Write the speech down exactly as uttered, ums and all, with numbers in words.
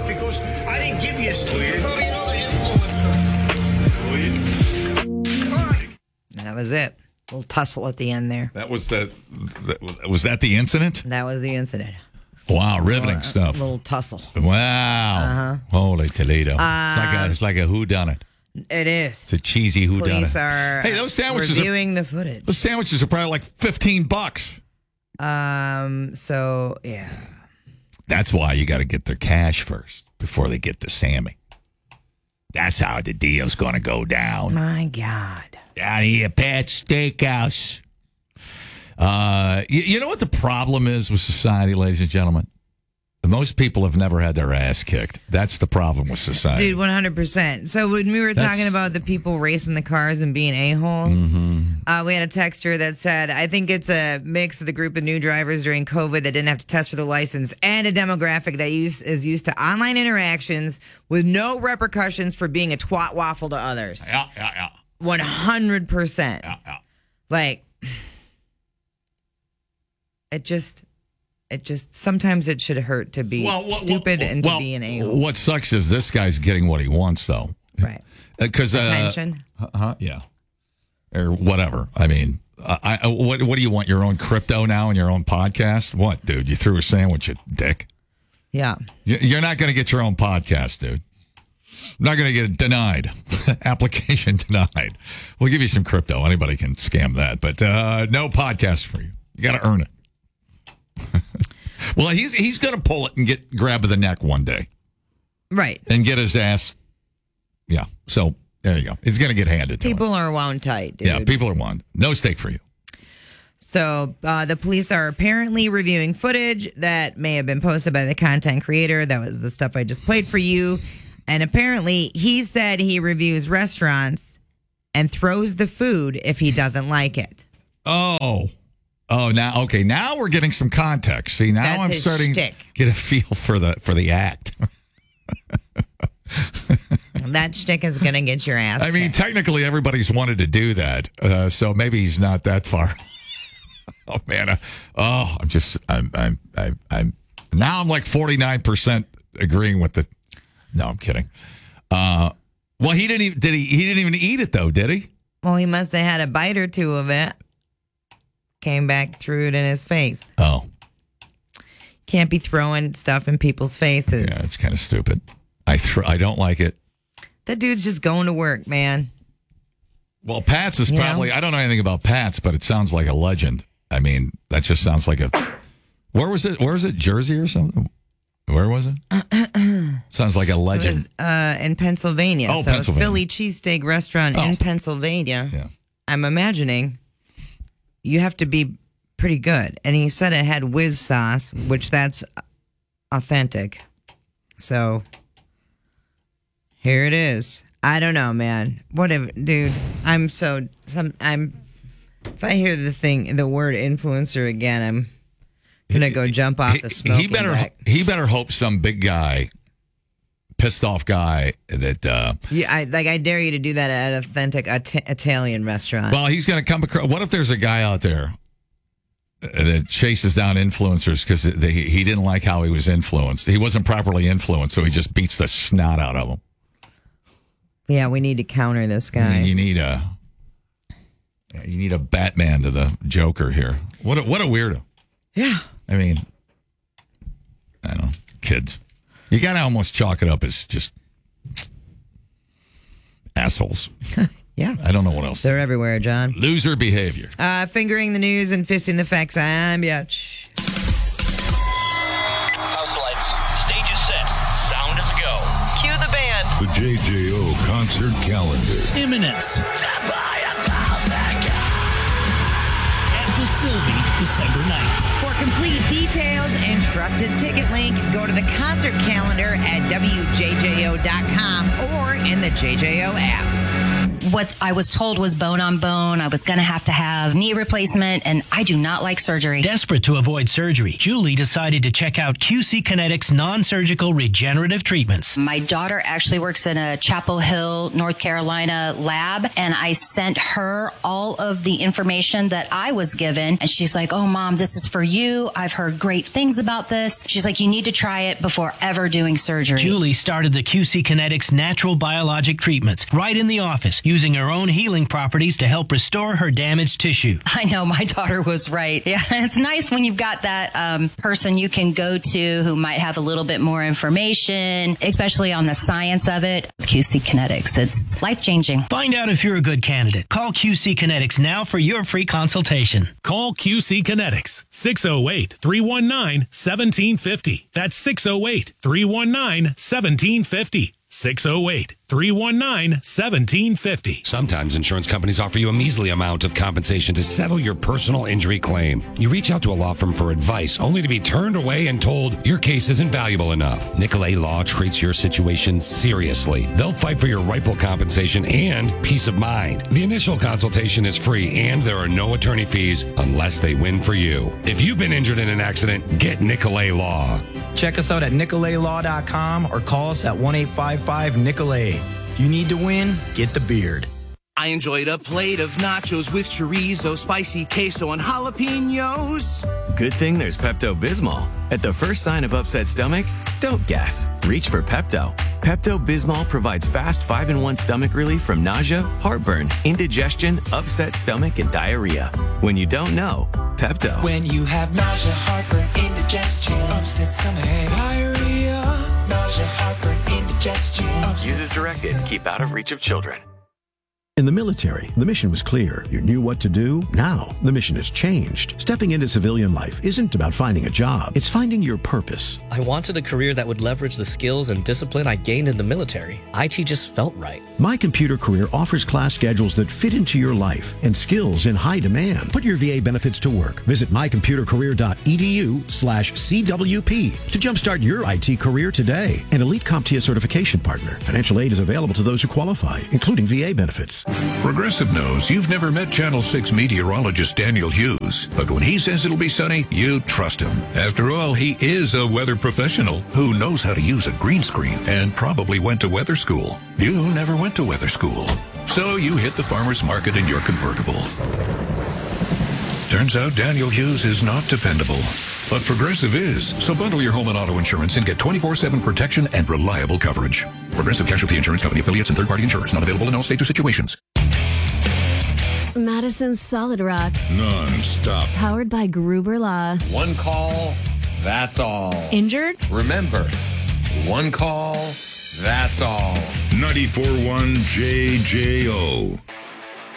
up because I didn't give you a story. Probably another influencer. And that was it. A little tussle at the end there. That was the, the was that the incident? That was the incident. Wow, riveting A stuff. little tussle. Wow. Uh-huh. Holy Toledo. Uh, it's like a, it's like a whodunit. It is. It's a cheesy whodunit. Police are hey, those sandwiches reviewing are, the footage. Those sandwiches are probably like fifteen bucks. Um. So, yeah. That's why you got to get their cash first before they get to Sammy. That's how the deal's going to go down. My God. Down here, Pat's Steakhouse. Uh, you, you know what the problem is with society, ladies and gentlemen? Most people have never had their ass kicked. That's the problem with society. Dude, one hundred percent. So when we were That's- talking about the people racing the cars and being a-holes, Mm-hmm. uh, we had a texter that said, I think it's a mix of the group of new drivers during COVID that didn't have to test for the license and a demographic that use, is used to online interactions with no repercussions for being a twat waffle to others. Yeah, yeah, yeah. one hundred percent. Yeah, yeah. Like, it just... It just sometimes it should hurt to be Well, well, stupid well, and to well, be an a-hole. What sucks is this guy's getting what he wants, though. Right. Because uh, Attention. Uh-huh, yeah. Or whatever. I mean, I, I, what what do you want? Your own crypto now and your own podcast? What, dude? You threw a sandwich at dick. Yeah. You- You're not going to get your own podcast, dude. Not going to get it denied. Application denied. We'll give you some crypto. Anybody can scam that, but uh, no podcast for you. You got to earn it. Well, he's he's going to pull it and get grab the neck one day. Right. And get his ass. Yeah. So there you go. He's going to get handed to him. People are wound tight, dude. Yeah, people are wound. No stake for you. So uh, the police are apparently reviewing footage that may have been posted by the content creator. That was the stuff I just played for you. And apparently he said he reviews restaurants and throws the food if he doesn't like it. Oh. Oh, now, okay. Now we're getting some context. See, now That's I'm his starting shtick. to get a feel for the for the act. That shtick is going to get your ass I mean, kicked. technically, everybody's wanted to do that, uh, so maybe he's not that far. Oh man! Uh, oh, I'm just, I'm, I'm, I'm, I'm. Now I'm like forty-nine percent agreeing with the. No, I'm kidding. Uh, well, he didn't even. Did he? He didn't even eat it though, did he? Well, he must have had a bite or two of it. Came back, threw it in his face. Oh, Can't be throwing stuff in people's faces. yeah, it's kind of stupid. I throw. I don't like it. That dude's just going to work, man. Well, Pat's is You probably. know? I don't know anything about Pat's, but it sounds like a legend. I mean, that just sounds like a. Where was it? Where was it? Jersey or something? Where was it? Sounds like a It legend. was uh, in Pennsylvania. Oh, so Pennsylvania. a Philly cheesesteak restaurant Oh. in Pennsylvania. Yeah. I'm imagining you have to be pretty good. And he said it had whiz sauce, which that's authentic. So here it is. I don't know, man. Whatever, dude. I'm so some. I'm. If I hear the thing, the word influencer again, I'm gonna go jump off the He, smoking he better. deck. He better hope some big guy, pissed off guy that. Uh, Yeah, I, like I dare you to do that at an authentic It- Italian restaurant. well, he's going to come across. What if there's a guy out there that chases down influencers because he didn't like how he was influenced? He wasn't properly influenced, so he just beats the snot out of him. Yeah, we need to counter this guy. You need a. You need a Batman to the Joker here. What a, what a weirdo. Yeah. I mean, I don't know, kids. You got to almost chalk it up as just assholes. Yeah. I don't know what else. They're everywhere, John. Loser behavior. Uh, fingering the news and fisting the facts. I'm Biatch. House lights. Stage is set. Sound is go. Cue the band. The J J O concert calendar. Imminence. At the Sylvie, December ninth. For complete details and trusted ticket link, go to the concert calendar at W J J O dot com or in the J J O app. what I was told was bone on bone. I was going to have to have knee replacement, and I do not like surgery. Desperate to avoid surgery, Julie decided to check out Q C Kinetics non-surgical regenerative treatments. My daughter actually works in a Chapel Hill, North Carolina lab, and I sent her all of the information that I was given, and she's like, oh, Mom, this is for you. I've heard great things about this. She's like, you need to try it before ever doing surgery. Julie started the Q C Kinetics natural biologic treatments right in the office, using her own healing properties to help restore her damaged tissue. I know, my daughter was right. Yeah, it's nice when you've got that um, person you can go to who might have a little bit more information, especially on the science of it. Q C Kinetics, it's life-changing. Find out if you're a good candidate. Call Q C Kinetics now for your free consultation. Call Q C Kinetics, six oh eight, three one nine, one seven five zero. That's six oh eight, three one nine, one seven five zero. six oh eight, three one nine, one seven five zero. Sometimes insurance companies offer you a measly amount of compensation to settle your personal injury claim. You reach out to a law firm for advice, only to be turned away and told your case isn't valuable enough. Nicolay Law treats your situation seriously. They'll fight for your rightful compensation and peace of mind. The initial consultation is free, and there are no attorney fees unless they win for you. If you've been injured in an accident, get Nicolay Law. Check us out at Nicolay Law dot com or call us at one eight five five Nicolay. If you need to win, get the beard. I enjoyed a plate of nachos with chorizo, spicy queso, and jalapenos. Good thing there's Pepto-Bismol. At the first sign of upset stomach, don't guess. Reach for Pepto. Pepto-Bismol provides fast five in one stomach relief from nausea, heartburn, indigestion, upset stomach, and diarrhea. When you don't know, Pepto. When you have nausea, heartburn, indigestion, upset stomach, diarrhea, nausea, heartburn, indigestion. Use as directed. Keep out of reach of children. In the military, the mission was clear. You knew what to do. Now, the mission has changed. Stepping into civilian life isn't about finding a job. It's finding your purpose. I wanted a career that would leverage the skills and discipline I gained in the military. I T just felt right. My Computer Career offers class schedules that fit into your life and skills in high demand. Put your V A benefits to work. Visit my computer career dot e d u slash C W P to jumpstart your I T career today. An Elite CompTIA certification partner. Financial aid is available to those who qualify, including V A benefits. Progressive knows you've never met Channel six meteorologist Daniel Hughes, but when he says it'll be sunny, you trust him. After all, he is a weather professional who knows how to use a green screen and probably went to weather school. You never went to weather school, so you hit the farmer's market in your convertible. Turns out Daniel Hughes is not dependable, but Progressive is. So bundle your home and auto insurance and get twenty-four seven protection and reliable coverage. Progressive Casualty Insurance Company affiliates and third-party insurers. Not available in all states or situations. Madison Solid Rock. Non-stop. Powered by Gruber Law. One call, that's all. Injured? Remember, one call, that's all. ninety-four point one J J O.